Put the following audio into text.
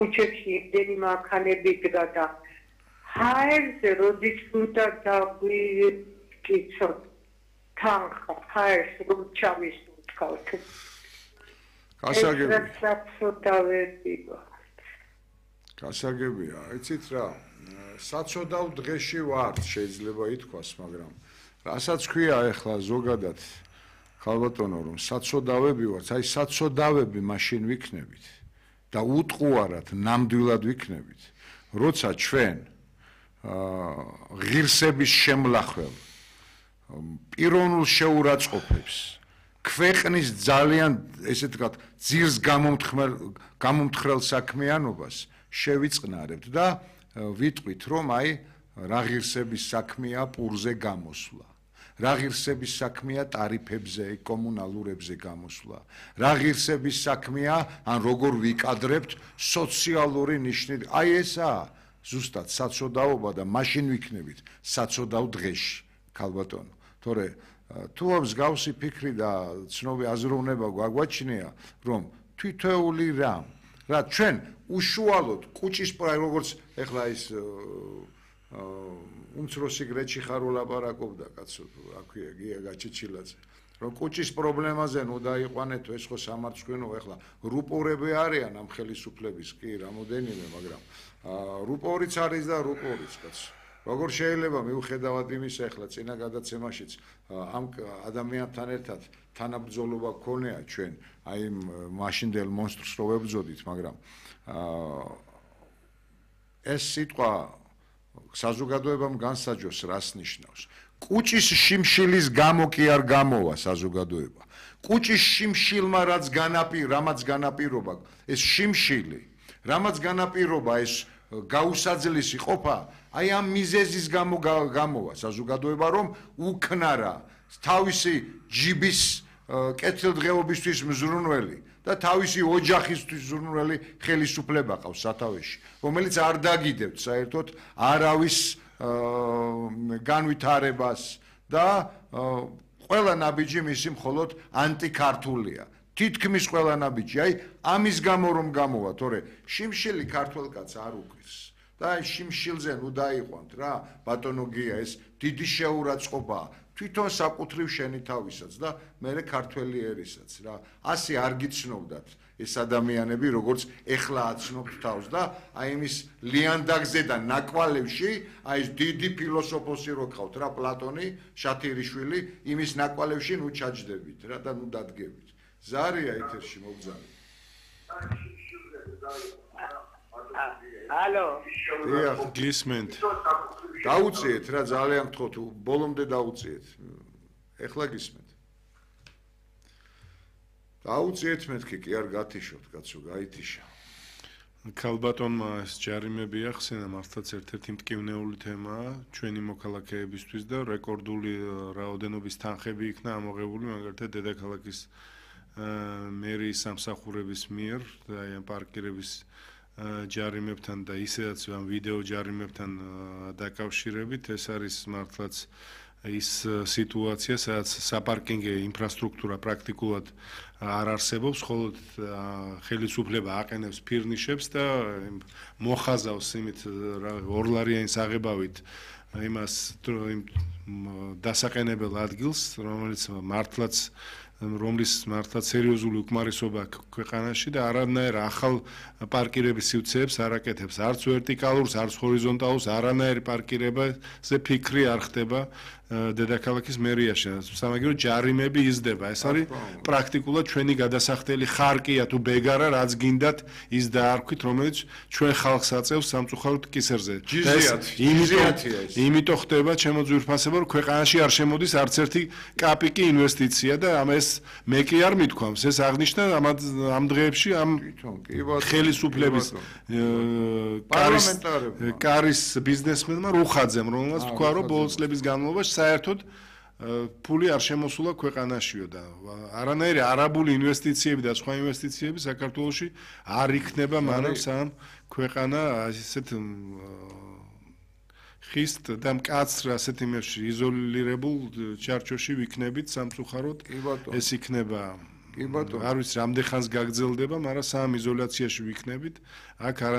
ქუჩებში იმდენი მანქანები დგა და ჰაერზე როდის უნდა დაგვიკიცოთ თანხა ჰაერს რომ ჩავისუნთქავთ გასაგებია იცით რა საცოდავ დღეში ვართ შეიძლება ითქვას მაგრამ რასაც ქვია ახლა ზოგადად ხალბატონო რომ საცოდავები ვართ აი საცოდავები მაშინ ვიქნებით და უტყუარად ნამდვილად ვიქნებით როცა ჩვენ ღირსების შემლახველ პიროვნულ შეურაცხყოფებს ქვეყნის ძალიან ესე ვთქვათ ძირს გამომთხრელ საქმიანობას შევიწყნარებთ და ვიტყვით რომ აი რა ღირსების საქმეა პურზე გამოსვლა რა ღირსების საქმეა ტარიფებზე კომუნალურებზე გამოსვლა რა ღირსების საქმეა ან როგორ ვიკადრებთ სოციალური ნიშნით აი ესაა ზუსტად საცოდაობა და მაშინ ვიქნებით საცოდავ დღეში ხალბატონო თორე თუ მსგავსი ფიქრი და ცნობი აზროვნება გვაგვაჩნია რომ თითოეული რამ რა ჩვენ უშუალოდ კუჭის როგორც ეხლა ის უმცროსი გრეჩი ხარ ულაპარაკობდა კაცო რა ქვია გია გაჩიჩილაძე რომ კუჭის პრობლემაზე ნუ დაიყვანეთო ეს ხო სამარცხვინო ეხლა რუპორები არიან ამ ხელისუფლების კი რამოდენიმე მაგრამ რუპორიც არის და რუპორიც კაცო როგორ შეიძლება მიუხედავად იმისა ეხლა წინა გადაცემაშიც ამ ადამიანთან ერთად თანაბრძოლობა გქონია ჩვენ აი მაშინდელ მონსტრს რო ვებრძოდით მაგრამ ეს სიტყვა საზოგადოებამ განსაჯოს რას ნიშნავს კუჭის შიმშილის გამო კი არ გამოვა საზოგადოება კუჭის შიმშილმა რამაც განაპირობა ეს შიმშილი რამაც განაპირობა ეს გაუსაძლისი ყოფა აი ამ მიზეზის გამო გამოვა საზოგადოება რომ უქნარა თავისი ჯიბის კეთილდღეობისთვის მზრუნველი და თავისი ოჯახისთვის მზრუნველი ხელისუფლება ყავს სათავეში რომელიც არ დაგიდებთ საერთოდ არავის განვითარებას და ყველა ნაბიჯი მისი მხოლოდ ანტიქართულია თითქმის ყველა ნაბიჯი აი ამის გამო რომ გამოვა თორე შიმშილი ქართველ კაცს არ უგვის და აი შიმშილზე ნუ დაიყვანთ რა ბატონო გია ეს დიდი შეურაცხყოფაა თვითონ საკუთრივ შენი თავისაც და მე ქართველიერისაც რა ასე არ გიცნობდათ ეს ადამიანები როგორც ეხლა აცნობთ თავს და აი იმის ლიანდაგზე და ნაკვალევში აი ეს დიდი ფილოსოფოსი რო ყავთ რა პლატონი შათირიშვილი იმის ნაკვალევში ნუ ჩაჯდებით რა და ნუ დადგებით ზარია ეთერში მოგზაურე ალო დიახ გისმენთ დაუწიეთ რა ძალიან გთხოვთ ბოლომდე დაუწიეთ ეხლა გისმენთ დაუწიეთ მეთქი კი არ გათიშოთ კაცო გაითიშა ქალბატონმა ეს ჯარიმები ახსენა მართლაც ერთ-ერთი მტკივნეული თემაა ჩვენი მოქალაქეებისთვის და რეკორდული რაოდენობის თანხები იქნა ამოღებული მაგალითად დედაქალაქის მერიის სამსახურების მიერ და აი ამ პარკირების ჯარიმებთან და ისედაც ამ ვიდეო ჯარიმებთან დაკავშირებით ეს არის მართლაც ის სიტუაცია სადაც საპარკინგე ინფრასტრუქტურა პრაქტიკულად არ არსებობს მხოლოდ ხელისუფლება აყენებს ფირნიშებს და მოხაზავს იმით ორლარიანი საღებავით იმას დასაყენებელ ადგილს რომლის მართლაც სერიოზული უკმარისობა ქვეყანაში და არანაირ ახალ პარკირების სივრცეებს არ აკეთებს არც ვერტიკალურს არც ჰორიზონტალურს არანაირი პარკირებაზე ფიქრი არ ხდება დედაქალაქის მერიაში სამაგიეროდ ჯარიმები იზრდება ეს არის პრაქტიკულად ჩვენი გადასახდელი ხარკია თუ ბეგარა რაც გინდათ ის დაარქვით რომელიც ჩვენ ხალხს აწევს სამწუხაროდ კისერზე იმიტომ ხდება ჩემო ძვირფასება რომ ქვეყანაში არ შემოდის არც ერთი კაპიკი ინვესტიცია და ამას მე კი არ მithქვამს ეს აღნიშნა ამ დღეებში ამ ხელისუფლების კარის ბიზნესმენმა რუხაძემ რომელსაც თქვა რომ ბოლო წლების განმავლობაში საერთოდ ფული არ შემოსულა ქვეყანაშიო და არანაირი არაბული ინვესტიციები და სხვა ინვესტიციები საქართველოში არ იქნება მანამ სამ ქვეყანა ასეთ ხისტ და მკაცრ ასეთ იმებში იზოლირებულ ჩარჩოში ვიქნებით სამწუხაროდ ეს იქნება არ ვიცი რამდენ ხანს გაგრძელდება მაგრამ სამ იზოლაციაში ვიქნებით აქ